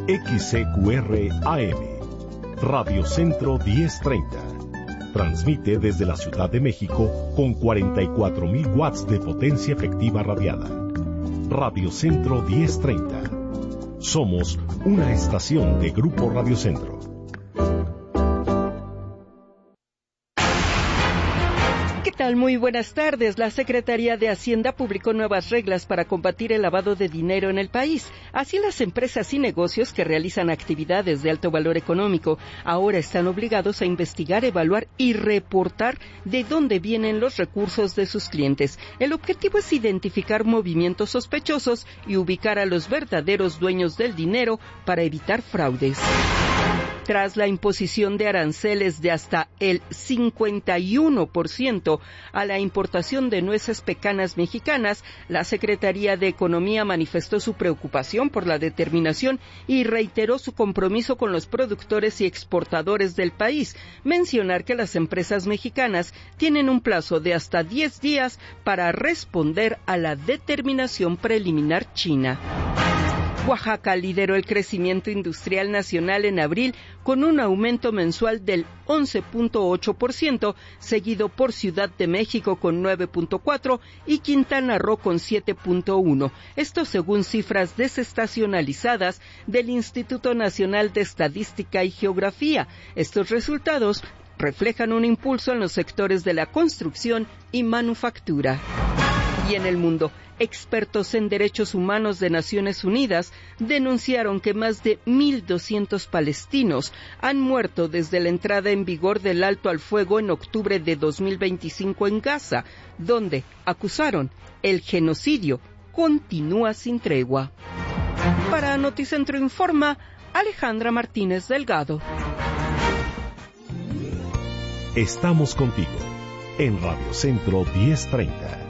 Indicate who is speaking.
Speaker 1: XCQR AM, Radio Centro 1030. Transmite desde la Ciudad de México con 44,000 watts de potencia efectiva radiada. Radio Centro 1030. Somos una estación de Grupo Radio Centro.
Speaker 2: ¿Qué tal? Muy buenas tardes. La Secretaría de Hacienda publicó nuevas reglas para combatir el lavado de dinero en el país. Así, las empresas y negocios que realizan actividades de alto valor económico ahora están obligados a investigar, evaluar y reportar de dónde vienen los recursos de sus clientes. El objetivo es identificar movimientos sospechosos y ubicar a los verdaderos dueños del dinero para evitar fraudes. Tras la imposición de aranceles de hasta el 51% a la importación de nueces pecanas mexicanas, la Secretaría de Economía manifestó su preocupación por la determinación y reiteró su compromiso con los productores y exportadores del país. Mencionar que las empresas mexicanas tienen un plazo de hasta 10 días para responder a la determinación preliminar china. Oaxaca lideró el crecimiento industrial nacional en abril con un aumento mensual del 11.8%, seguido por Ciudad de México con 9.4% y Quintana Roo con 7.1%. Esto según cifras desestacionalizadas del Instituto Nacional de Estadística y Geografía. Estos resultados reflejan un impulso en los sectores de la construcción y manufactura. Y en el mundo, expertos en derechos humanos de Naciones Unidas denunciaron que más de 1,200 palestinos han muerto desde la entrada en vigor del alto al fuego en octubre de 2025 en Gaza, donde acusaron el genocidio continúa sin tregua. Para Noticentro Informa, Alejandra Martínez Delgado.
Speaker 1: Estamos contigo en Radio Centro 1030.